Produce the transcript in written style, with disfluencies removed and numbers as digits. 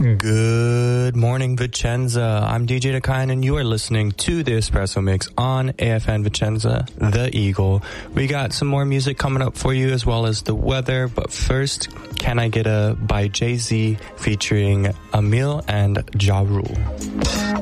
Good morning, Vicenza. I'm DJ Dakayan, and you are listening to the Espresso Mix on AFN Vicenza, The Eagle. We got some more music coming up for you, as well as the weather. But first, Can I Get a by Jay-Z featuring Amil and Ja Rule.